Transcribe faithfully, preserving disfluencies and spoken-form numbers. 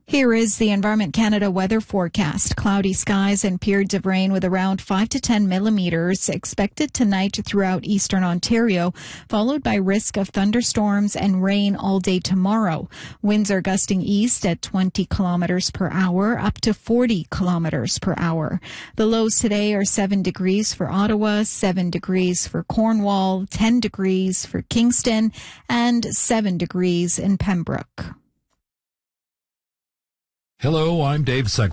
Here is the Environment Canada weather forecast. Cloudy skies and periods of rain with around five to ten millimeters expected tonight throughout eastern Ontario, followed by risk of thunderstorms and rain all day tomorrow. Winds are gusting east at twenty kilometers per hour, up to forty kilometers per hour. The lows today are seven degrees for Ottawa, seven degrees for Cornwall, ten degrees for Kingston, and seven degrees in Pembroke. Hello, I'm Dave Segel.